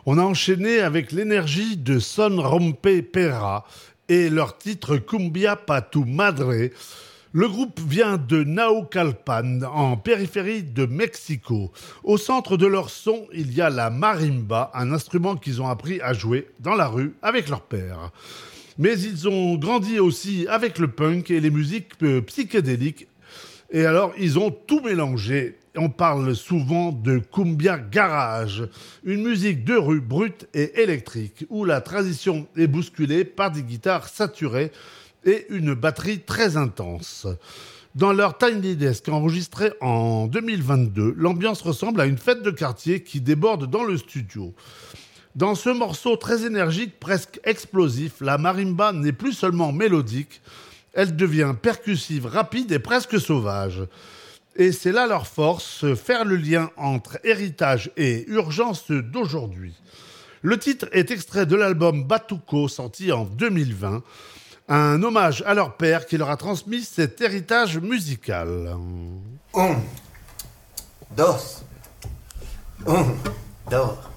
On a enchaîné avec l'énergie de Son Rompe Pera et leur titre Cumbia Pa Tu Madre. Le groupe vient de Naucalpan, en périphérie de Mexico. Au centre de leur son, il y a la marimba, un instrument qu'ils ont appris à jouer dans la rue avec leur père. Mais ils ont grandi aussi avec le punk et les musiques psychédéliques. Et alors, ils ont tout mélangé. On parle souvent de cumbia garage, une musique de rue brute et électrique, où la transition est bousculée par des guitares saturées et une batterie très intense. Dans leur Tiny Desk enregistré en 2022, l'ambiance ressemble à une fête de quartier qui déborde dans le studio. Dans ce morceau très énergique, presque explosif, la marimba n'est plus seulement mélodique, elle devient percussive, rapide et presque sauvage. Et c'est là leur force, faire le lien entre héritage et urgence d'aujourd'hui. Le titre est extrait de l'album Batuco, sorti en 2020, un hommage à leur père qui leur a transmis cet héritage musical. Un, dos, un, dos.